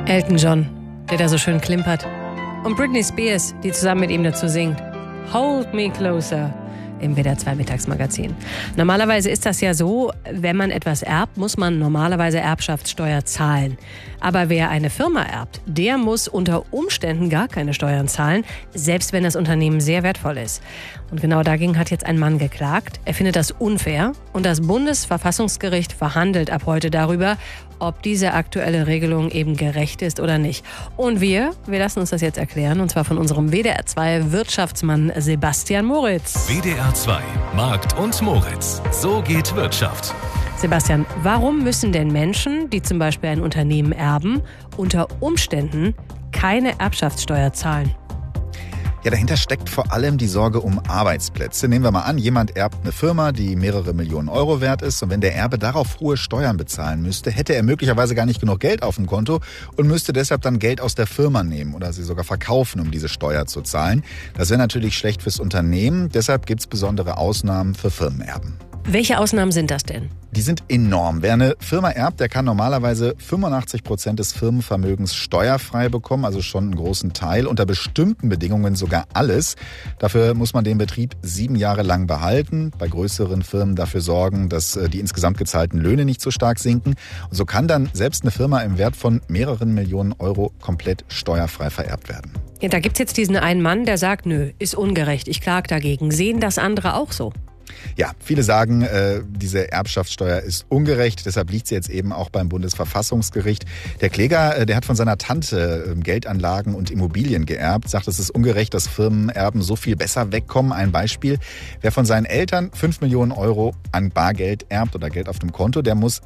Elton John, der da so schön klimpert. Und Britney Spears, die zusammen mit ihm dazu singt. Hold me closer. Im WDR 2 Mittagsmagazin. Normalerweise ist das ja so, wenn man etwas erbt, muss man normalerweise Erbschaftssteuer zahlen. Aber wer eine Firma erbt, der muss unter Umständen gar keine Steuern zahlen, selbst wenn das Unternehmen sehr wertvoll ist. Und genau dagegen hat jetzt ein Mann geklagt. Er findet das unfair und das Bundesverfassungsgericht verhandelt ab heute darüber, ob diese aktuelle Regelung eben gerecht ist oder nicht. Und wir lassen uns das jetzt erklären, und zwar von unserem WDR 2 Wirtschaftsmann Sebastian Moritz. WDR 2 Markt und Moritz. So geht Wirtschaft. Sebastian, warum müssen denn Menschen, die zum Beispiel ein Unternehmen erben, unter Umständen keine Erbschaftssteuer zahlen? Ja, dahinter steckt vor allem die Sorge um Arbeitsplätze. Nehmen wir mal an, jemand erbt eine Firma, die mehrere Millionen Euro wert ist. Und wenn der Erbe darauf hohe Steuern bezahlen müsste, hätte er möglicherweise gar nicht genug Geld auf dem Konto und müsste deshalb dann Geld aus der Firma nehmen oder sie sogar verkaufen, um diese Steuer zu zahlen. Das wäre natürlich schlecht fürs Unternehmen. Deshalb gibt es besondere Ausnahmen für Firmenerben. Welche Ausnahmen sind das denn? Die sind enorm. Wer eine Firma erbt, der kann normalerweise 85% des Firmenvermögens steuerfrei bekommen, also schon einen großen Teil, unter bestimmten Bedingungen sogar alles. Dafür muss man den Betrieb 7 Jahre lang behalten, bei größeren Firmen dafür sorgen, dass die insgesamt gezahlten Löhne nicht so stark sinken. Und so kann dann selbst eine Firma im Wert von mehreren Millionen Euro komplett steuerfrei vererbt werden. Ja, da gibt's jetzt diesen einen Mann, der sagt, nö, ist ungerecht, ich klage dagegen. Sehen das andere auch so? Ja, viele sagen, diese Erbschaftssteuer ist ungerecht, deshalb liegt sie jetzt eben auch beim Bundesverfassungsgericht. Der Kläger, der hat von seiner Tante Geldanlagen und Immobilien geerbt, sagt, es ist ungerecht, dass Firmenerben so viel besser wegkommen. Ein Beispiel, wer von seinen Eltern 5 Millionen Euro an Bargeld erbt oder Geld auf dem Konto, der muss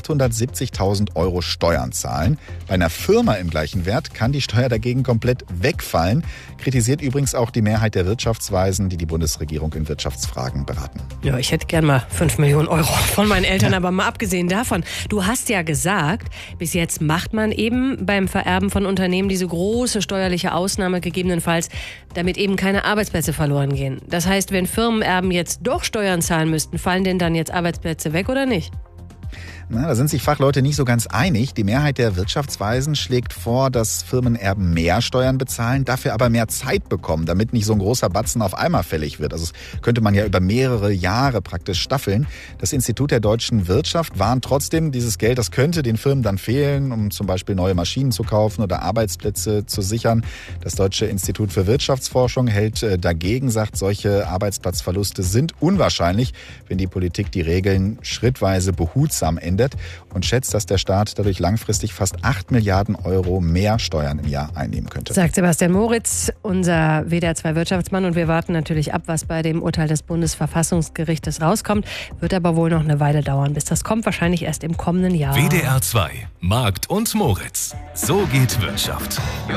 870.000 Euro Steuern zahlen. Bei einer Firma im gleichen Wert kann die Steuer dagegen komplett wegfallen. Kritisiert übrigens auch die Mehrheit der Wirtschaftsweisen, die die Bundesregierung in Wirtschaftsfragen beraten. Ja, ich hätte gern mal 5 Millionen Euro von meinen Eltern, aber mal abgesehen davon. Du hast ja gesagt, bis jetzt macht man eben beim Vererben von Unternehmen diese große steuerliche Ausnahme gegebenenfalls, damit eben keine Arbeitsplätze verloren gehen. Das heißt, wenn Firmenerben jetzt doch Steuern zahlen müssten, fallen denn dann jetzt Arbeitsplätze weg oder nicht? Na, da sind sich Fachleute nicht so ganz einig. Die Mehrheit der Wirtschaftsweisen schlägt vor, dass Firmenerben mehr Steuern bezahlen, dafür aber mehr Zeit bekommen, damit nicht so ein großer Batzen auf einmal fällig wird. Also das könnte man ja über mehrere Jahre praktisch staffeln. Das Institut der deutschen Wirtschaft warnt trotzdem, dieses Geld, das könnte den Firmen dann fehlen, um zum Beispiel neue Maschinen zu kaufen oder Arbeitsplätze zu sichern. Das Deutsche Institut für Wirtschaftsforschung hält dagegen, sagt, solche Arbeitsplatzverluste sind unwahrscheinlich, wenn die Politik die Regeln schrittweise behutsam ändert und schätzt, dass der Staat dadurch langfristig fast 8 Milliarden Euro mehr Steuern im Jahr einnehmen könnte. Sagt Sebastian Moritz, unser WDR 2 Wirtschaftsmann. Und wir warten natürlich ab, was bei dem Urteil des Bundesverfassungsgerichtes rauskommt. Wird aber wohl noch eine Weile dauern, bis das kommt. Wahrscheinlich erst im kommenden Jahr. WDR 2 Markt und Moritz. So geht Wirtschaft.